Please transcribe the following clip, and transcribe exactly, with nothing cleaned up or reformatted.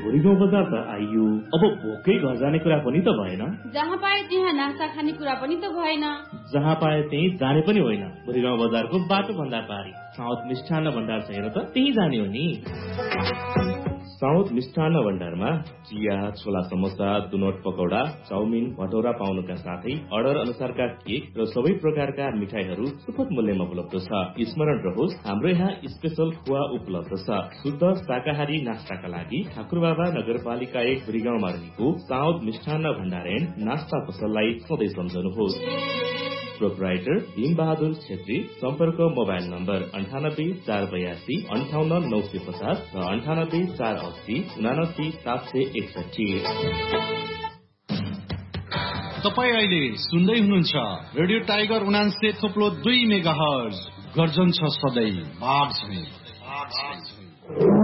भुरीगाउँ बजार त आइयो, अब भोकै घर जाने कुरा पनि त भएन। जहाँ पाए त्यहाँ नास्ता खाने कुरा पनि त भएन। जहाँ पाए त्यही जाने पनि होइन। भुरीगाउँ बजारको बाटो भन्दा पारी साउथ मिष्ठान्न भण्डार छ हेर त, त्यही जाने हो नि। साउथ मिष्ठान्न भण्डारमा चिया, छोला समोसा, दुनोट पकौडा, चाउमिन, भटौरा पाउनुका साथै अर्डर अनुसारका केक र सबै प्रकारका मिठाईहरू सुपथ मूल्यमा उपलब्ध छ। स्मरण रहोस्, हाम्रो यहाँ स्पेशल खुवा उपलब्ध छ। शुद्ध शाकाहारी नास्ताका लागि ठाकुरबाबा नगरपालिका एक भुरीगाउँमा रहेको साउथ मिष्ठान्न भण्डार एन्ड नास्ता पसललाई सधैँ सम्झनुहोस्। प्रोपराइटर भीम बहादुर छेत्री। सम्पर्क मोबाइल नम्बर अन्ठानब्बे चार बयासी अन्ठाउन्न नौ सय पचास र अन्ठानब्बे चार अस्सी उनासी सात सय एकसठी। तपाईँ अहिले सुन्दै हुनुहुन्छ रेडियो टाइगर उनान्से थोप्लो दुई मेगा हर्ज। गर्जन छ सधैँ बाघ